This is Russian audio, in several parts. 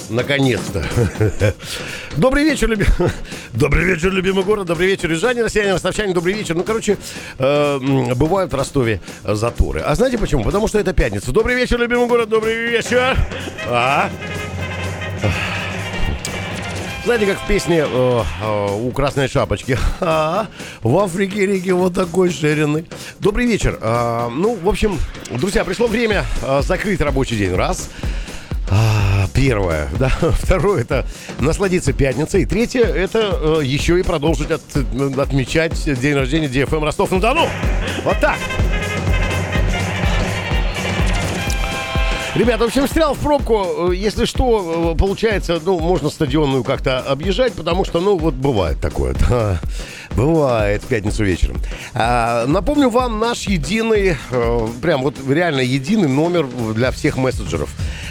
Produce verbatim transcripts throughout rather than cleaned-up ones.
наконец-то. Добрый вечер, люби... Добрый вечер, любимый город. Добрый вечер, Рязань, россияне, ростовчане. Добрый вечер. Ну, короче, э, бывают в Ростове заторы. А знаете почему? Потому что это пятница. Добрый вечер, любимый город. Добрый вечер. А? Знаете, как в песне э, э, у Красной Шапочки. А, в Африке реки вот такой ширины. Добрый вечер. Э, ну, в общем, друзья, пришло время э, закрыть рабочий день. Раз. А, первое, да. Второе, это насладиться пятницей. И третье, это э, еще и продолжить от, отмечать день рождения ди эф эм Ростов-на-Дону. Вот так. Ребята, в общем, встрял в пробку. Если что, получается, ну, можно стадионную как-то объезжать, потому что, ну, вот бывает такое. Да, бывает в пятницу вечером. А, напомню вам наш единый, прям вот реально единый номер для всех мессенджеров.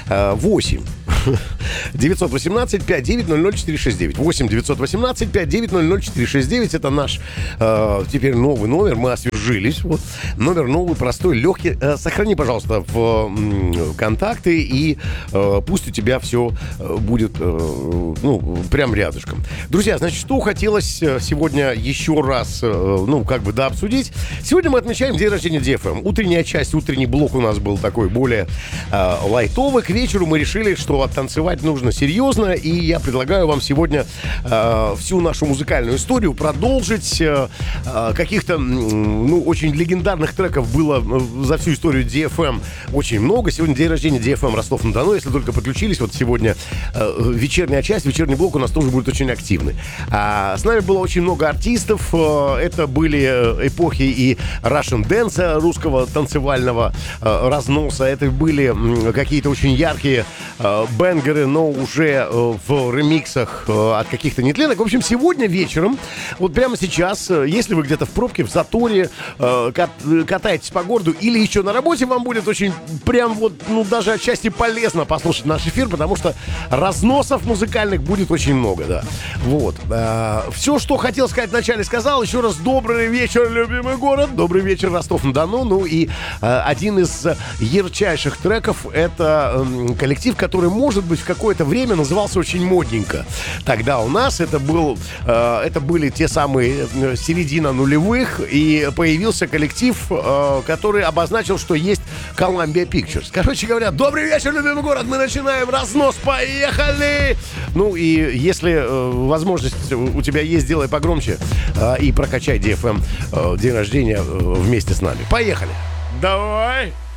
восемь девятьсот восемнадцать пятьсот девять ноль ноль четыре шесть девять. восемь девятьсот восемнадцать пятьсот девять ноль ноль четыре шесть девять. Это наш э, теперь новый номер. Мы освежились. Вот. Номер новый, простой, легкий. Э, сохрани, пожалуйста, в э, контакты, и э, пусть у тебя все э, будет э, ну, прям рядышком. Друзья, значит, что хотелось сегодня еще раз, э, ну, как бы, да, обсудить. Сегодня мы отмечаем день рождения ди эф эм. Утренняя часть, утренний блок у нас был такой более э, лайтовый. К вечеру мы решили, что танцевать нужно серьезно, и я предлагаю вам сегодня э, всю нашу музыкальную историю продолжить. Э, э, каких-то, ну, очень легендарных треков было за всю историю ди эф эм очень много. Сегодня день рождения ди эф эм Ростов-на-Дону. Если только подключились, вот сегодня э, вечерняя часть, вечерний блок у нас тоже будет очень активный. А, с нами было очень много артистов. Э, это были эпохи и Russian Dance, русского танцевального э, разноса. Это были э, какие-то очень яркие э, бенгеры, но уже э, в ремиксах э, от каких-то нетленок. В общем, сегодня вечером, вот прямо сейчас, э, если вы где-то в пробке, в заторе, э, кат, катаетесь по городу или еще на работе, вам будет очень прям вот, ну, даже отчасти полезно послушать наш эфир, потому что разносов музыкальных будет очень много, да. Вот. Э, все, что хотел сказать вначале, сказал. Еще раз добрый вечер, любимый город. Добрый вечер, Ростов-на-Дону. Ну и э, один из ярчайших треков — это э, коллектив, который, может быть, в какое-то время назывался очень модненько. Тогда у нас это был, э, это были те самые э, середина нулевых, и появился коллектив, э, который обозначил, что есть Columbia Pictures. Короче говоря, добрый вечер, любимый город, мы начинаем разнос, поехали! Ну и если э, возможность у тебя есть, сделай погромче э, и прокачай ди эф эм э, день рождения э, вместе с нами. Поехали! Давай!